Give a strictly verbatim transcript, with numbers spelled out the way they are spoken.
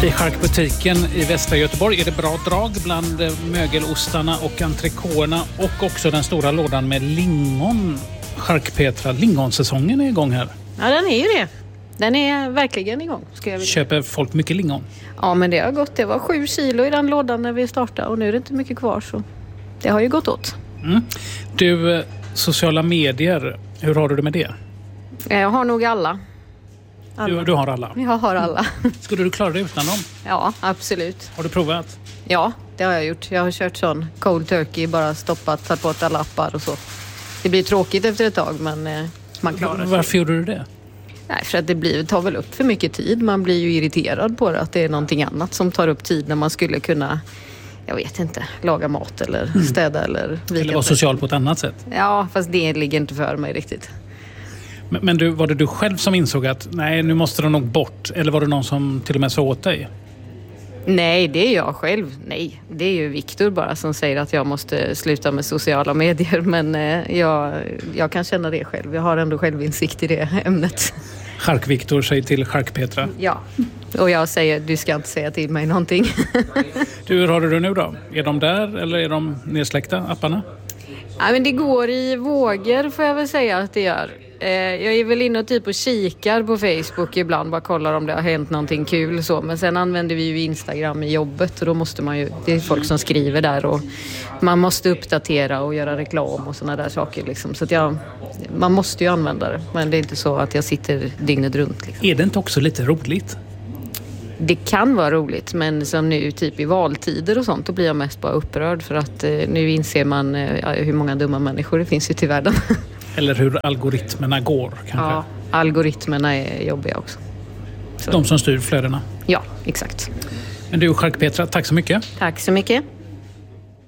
I charkbutiken i västra Göteborg är det bra drag bland mögelostarna och entrecôterna och också den stora lådan med lingon. Chark-Petra, lingonsäsongen är igång här. Ja, den är ju det. Den är verkligen igång. Ska jag vilja. Köper folk mycket lingon? Ja, men det har gått. Det var sju kilo i den lådan när vi startade och nu är det inte mycket kvar, så det har ju gått åt. Mm. Du, sociala medier, hur har du det med det? Jag har nog alla. alla. Du, du har alla? Jag har alla. Skulle du klara det utan dem? Ja, absolut. Har du provat? Ja, det har jag gjort. Jag har kört sån cold turkey, bara stoppat, tagit bort alla appar och så. Det blir tråkigt efter ett tag, men eh, man klarar sig. Varför gjorde du det? Nej, för att det blir, tar väl upp för mycket tid. Man blir ju irriterad på det, att det är någonting annat som tar upp tid när man skulle kunna, jag vet inte, laga mat eller mm. städa eller vika. Eller vara social på ett annat sätt. Ja, fast det ligger inte för mig riktigt. Men, men du, var det du själv som insåg att nej, nu måste de nog bort? Eller var det någon som till och med sa åt dig? Nej, det är jag själv. Nej, det är ju Viktor bara som säger att jag måste sluta med sociala medier. Men eh, jag, jag kan känna det själv. Jag har ändå självinsikt i det ämnet. Chark-Viktor säger till Chark-Petra. Ja, och jag säger du ska inte säga till mig någonting. Du, hur har du det nu då? Är de där eller är de nedsläckta, apparna? Ja, men det går i vågor får jag väl säga att det gör. Eh, jag är väl inne och typ och kikar på Facebook ibland, bara kollar om det har hänt någonting kul så. Men sen använder vi ju Instagram i jobbet och då måste man ju, det är folk som skriver där och man måste uppdatera och göra reklam och såna där saker liksom. Så att jag, man måste ju använda det, men det är inte så att jag sitter dygnet runt liksom. Är det inte också lite roligt? Det kan vara roligt, men som nu typ i valtider och sånt, då blir jag mest bara upprörd för att eh, nu inser man eh, hur många dumma människor det finns ute i världen. Eller hur algoritmerna går kanske. Ja, algoritmerna är jobbiga också. Så. De som styr flödena. Ja, exakt. Men du, Chark-Petra, tack så mycket. Tack så mycket.